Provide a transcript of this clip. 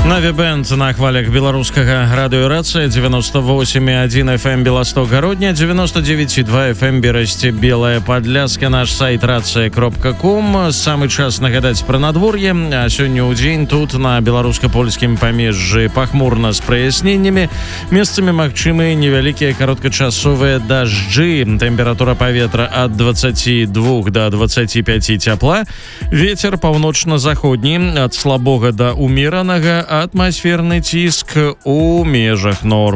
Наві-бенд на хвалях беларускага радыёрацыя 98,1 FM Беласток-Гародня, 99,2 FM Берасці Белая Падляска, наш сайт рацыя.ком. Самы час нагадаць пра надвор'е. А сёння ў дзень тут на беларуска-польскім памежжы пахмурна з праясненнямі. Месцамі магчымы невялікія кароткачасовыя дажджы. Тэмпература паветра ад 22 до 25 цяпла. Вецер паўночна-заходні ад слабога да умеранага, атмасферны ціск у межах норм.